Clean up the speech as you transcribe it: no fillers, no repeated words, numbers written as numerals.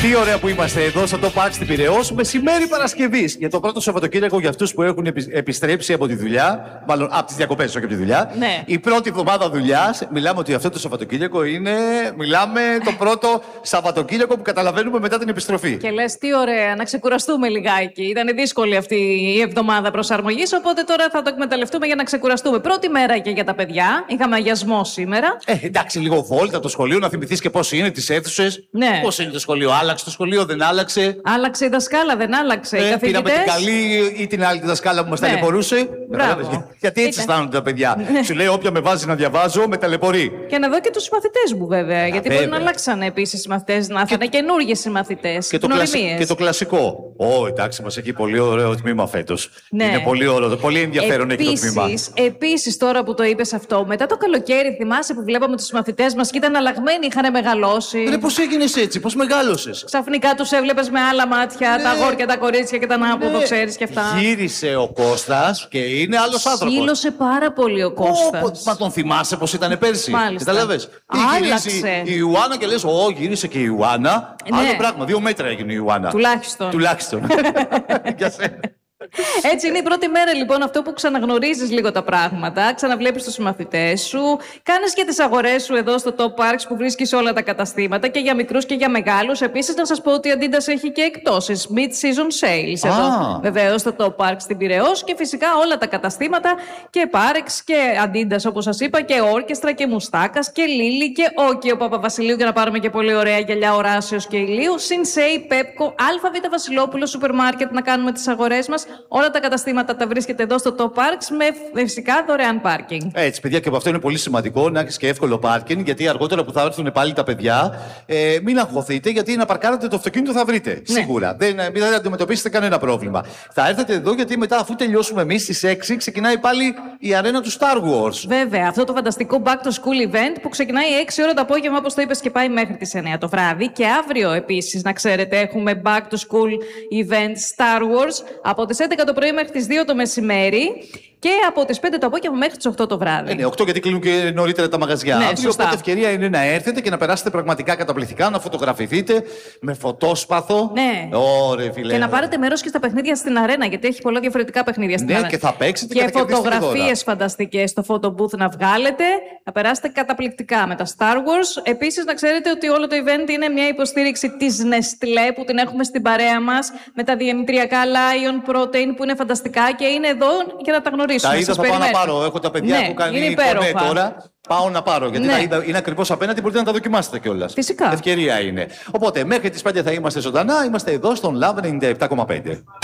Τι ωραία που είμαστε εδώ στο Top Park στην Πειραιώς, μεσημέρι Παρασκευής. Για το πρώτο Σαββατοκύριακο για αυτούς που έχουν επιστρέψει από τη δουλειά, μάλλον από τις διακοπές, όχι από τη δουλειά. Ναι. Η πρώτη εβδομάδα δουλειάς, μιλάμε ότι αυτό το Σαββατοκύριακο είναι. Μιλάμε το πρώτο Σαββατοκύριακο που καταλαβαίνουμε μετά την επιστροφή. Και λες τι ωραία, να ξεκουραστούμε λιγάκι. Ήταν δύσκολη αυτή η εβδομάδα προσαρμογής, οπότε τώρα θα το εκμεταλλευτούμε για να ξεκουραστούμε. Πρώτη μέρα και για τα παιδιά. Είχαμε αγιασμό σήμερα. Εντάξει, λίγο βόλτα το σχολείο, να θυμηθείς και πώς είναι τις αίθουσες. Ναι. Πώς είναι το σχολείο, άλλαξε το σχολείο, δεν άλλαξε. Άλλαξε η δασκάλα, δεν άλλαξε. Οι Πήραμε την καθηγητές. καλή ή την άλλη τη δασκάλα που μας Ναι. ταλαιπωρούσε. Μπράβο. Γιατί έτσι αισθάνονται τα παιδιά. Σου λέει, όποια με βάζει να διαβάζω, με ταλαιπωρεί. Και να δω και τους μαθητές μου, βέβαια. Γιατί μπορεί βέβαια. να αλλάξανε επίσης οι μαθητές, να έρθουν καινούργιες οι μαθητές. Και το κλασικό. Εντάξει, μας έχει πολύ ωραίο τμήμα φέτος. Ναι. Είναι πολύ ωραίο, πολύ ενδιαφέρον έχει το τμήμα. Επίσης, τώρα που το είπες αυτό, μετά το καλοκαίρι, θυμάσαι που βλέπαμε τους μαθητές μας και ήταν αλλαγμένοι, είχαν μεγαλώσει. Ρε, πώς έγινες έτσι, πώς μεγάλωσες. Ξαφνικά τους έβλεπες με άλλα μάτια, τα αγόρια, τα κορίτσια και τα ανάποδο, ξέρεις και αυτά. Γύρισε ο Κώστας και είναι άλλος άνθρωπος. Σύλωσε πάρα πολύ ο Κώστας. Μα τον θυμάσαι πώς ήταν πέρσι. Μάλιστα. Καταλαβες. Άλλαξε. Γυρίζει η Ιουάννα και λες, γύρισε και η Ιουάννα. Ναι. Άλλο πράγμα, 2 μέτρα έγινε η Ιουάννα. Τουλάχιστον. Για σένα. Έτσι είναι η πρώτη μέρα λοιπόν, αυτό που ξαναγνωρίζεις λίγο τα πράγματα, ξαναβλέπεις τους συμμαθητές σου, κάνεις και τις αγορές σου εδώ στο Top Parks που βρίσκεις όλα τα καταστήματα και για μικρούς και για μεγάλους. Επίσης να σας πω ότι η Adidas έχει και εκτόσεις, mid-season sales εδώ βεβαίως στο Top Parks στην Πειραιώς και φυσικά όλα τα καταστήματα και Parex και Adidas όπως σας είπα και Όρκεστρα και Μουστάκας και Λίλι και Όκιο Παπαβασιλείου για να πάρουμε και πολύ ωραία γυαλιά Οράσεως και Ηλίου, Sinsei, Pepco, ΑΒ Βασιλόπουλο σούπερ μάρκετ να κάνουμε τις αγορές μας. Όλα τα καταστήματα τα βρίσκεται εδώ στο Top Parks με φυσικά δωρεάν πάρκινγκ. Έτσι, παιδιά, και από αυτό είναι πολύ σημαντικό να έχεις και εύκολο πάρκινγκ, γιατί αργότερα που θα έρθουν πάλι τα παιδιά, μην αγχωθείτε, γιατί να παρκάρετε το αυτοκίνητο θα βρείτε. Ναι. Σίγουρα. Δεν αντιμετωπίσετε κανένα πρόβλημα. Θα έρθετε εδώ, γιατί μετά, αφού τελειώσουμε εμείς στις 6, ξεκινάει πάλι η αρένα του Star Wars. Βέβαια, αυτό το φανταστικό Back to School event που ξεκινάει 6 ώρα το απόγευμα, όπως το είπες, και πάει μέχρι τις 9 το βράδυ. Και αύριο επίσης, να ξέρετε, έχουμε Back to School event Star Wars από τις 11 το πρωί μέχρι τις 2 το μεσημέρι και από τις 5 το απόγευμα μέχρι τις 8 το βράδυ. Ναι, 8 γιατί κλείνουν και νωρίτερα τα μαγαζιά. Ναι, οπότε ευκαιρία είναι να έρθετε και να περάσετε πραγματικά καταπληκτικά, να φωτογραφηθείτε με φωτόσπαθο. Ναι. Ωραία, φίλε. Και να πάρετε μέρος και στα παιχνίδια στην αρένα, γιατί έχει πολλά διαφορετικά παιχνίδια στην αρένα. Και θα παίξετε και θα φωτογραφίες φανταστικές στο photo booth να βγάλετε. Να περάσετε καταπληκτικά με τα Star Wars. Επίσης, να ξέρετε ότι όλο το event είναι μια υποστήριξη της Nestlé που την έχουμε στην παρέα μας με τα διαμητριακά Lion Protein που είναι φανταστικά και είναι εδώ για να τα γνωρίσουμε. Τα είδα, θα πάω να πάρω. Έχω τα παιδιά που κάνει κονέ τώρα. Πάω να πάρω, γιατί τα είδα, είναι ακριβώς απέναντι, μπορείτε να τα δοκιμάσετε κιόλας. Φυσικά. Ευκαιρία είναι. Οπότε, μέχρι τις 5 θα είμαστε ζωντανά, είμαστε εδώ στον Love 97,5.